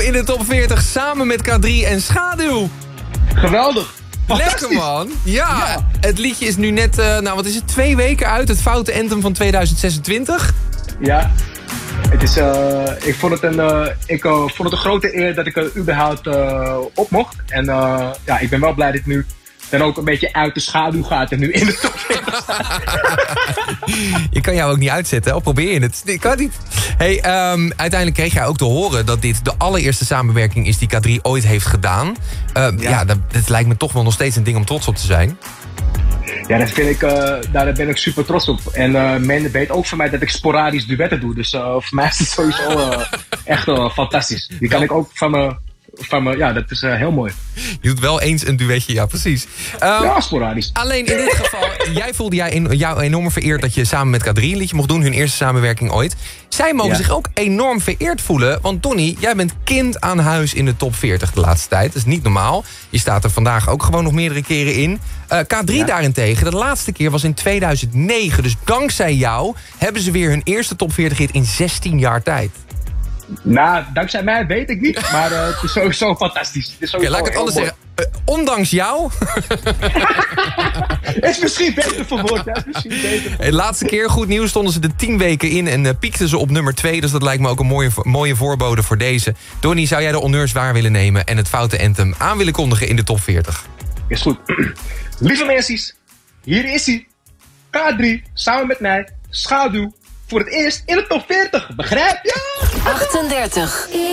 in de top 40 samen met K3 en Schaduw. Geweldig. Lekker, man. Ja, het liedje is nu net, 2 weken uit. Het Foute Anthem van 2026. Ja, het is, ik vond het een grote eer dat ik er überhaupt op mocht. En ik ben wel blij dat ik nu dan ook een beetje uit de schaduw gaat en nu in de top 40 staat. Je kan jou ook niet uitzetten, of probeer je het? Ik kan niet. Hey, uiteindelijk kreeg jij ook te horen dat dit de allereerste samenwerking is die K3 ooit heeft gedaan. Dat lijkt me toch wel nog steeds een ding om trots op te zijn. Ja, dat vind ik, daar ben ik super trots op. En men weet ook van mij dat ik sporadisch duetten doe. Dus voor mij is het sowieso echt fantastisch. Die kan ik ook van me, ja, dat is heel mooi. Je doet wel eens een duetje, ja, precies. Ja, sporadisch. Alleen in dit geval, jij voelde jou enorm vereerd dat je samen met K3 een liedje mocht doen. Hun eerste samenwerking ooit. Zij mogen zich ook enorm vereerd voelen. Want Donnie, jij bent kind aan huis in de top 40 de laatste tijd. Dat is niet normaal. Je staat er vandaag ook gewoon nog meerdere keren in. K3 daarentegen, de laatste keer was in 2009. Dus dankzij jou hebben ze weer hun eerste top 40 hit in 16 jaar tijd. Nou, dankzij mij weet ik niet, maar het is sowieso fantastisch. Laat ik het anders zeggen. Ondanks jou. Is misschien beter verwoord. Hey, laatste keer, goed nieuws, stonden ze de 10 weken in en piekten ze op nummer 2. Dus dat lijkt me ook een mooie voorbode voor deze. Donnie, zou jij de honneurs waar willen nemen en het Foute Anthem aan willen kondigen in de top 40? Is goed. Lieve mensen, hier is hij. K3, samen met mij, Schaduw. Voor het eerst in de top 40, begrijp je? 38.